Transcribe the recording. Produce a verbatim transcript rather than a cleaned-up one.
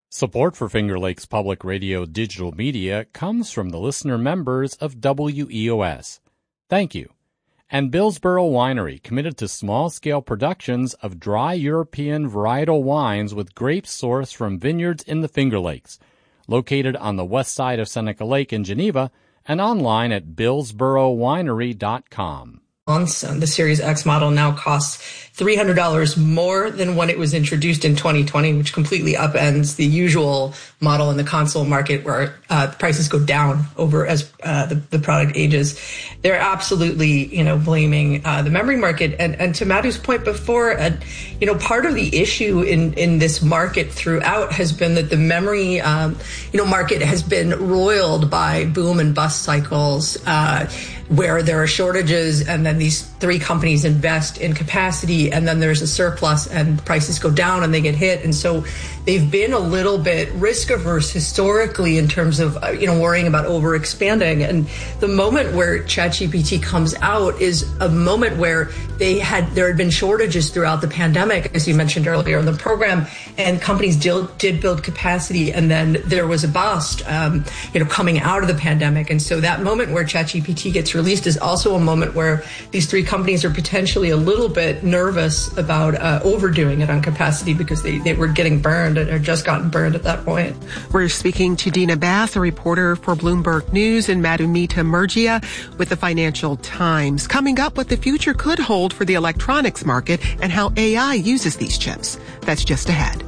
Support for Finger Lakes Public Radio digital media comes from the listener members of W E O S. Thank you. And Billsboro Winery, committed to small-scale productions of dry European varietal wines with grapes sourced from vineyards in the Finger Lakes, located on the west side of Seneca Lake in Geneva, and online at billsboro winery dot com. The Series X model now costs three hundred dollars more than when it was introduced in twenty twenty, which completely upends the usual model in the console market where uh, prices go down over as uh, the, the product ages. They're absolutely, you know, blaming uh, the memory market. And, and to Madhu's point before, uh, you know, part of the issue in, in this market throughout has been that the memory, um, you know, market has been roiled by boom and bust cycles, uh, where there are shortages and then these three companies invest in capacity and then there's a surplus and prices go down and they get hit. And so they've been a little bit risk averse historically in terms of, uh, you know, worrying about over expanding. And the moment where ChatGPT comes out is a moment where they had, there had been shortages throughout the pandemic, as you mentioned earlier in the program, and companies did, did build capacity and then there was a bust, um, you know, coming out of the pandemic. And so that moment where ChatGPT gets released is also a moment where these three companies are potentially a little bit nervous about uh, overdoing it on capacity because they, they were getting burned or just gotten burned at that point. We're speaking to Dina Bass, a reporter for Bloomberg News, and Madhumita Murgia with the Financial Times. Coming up, what the future could hold for the electronics market and how A I uses these chips. That's just ahead.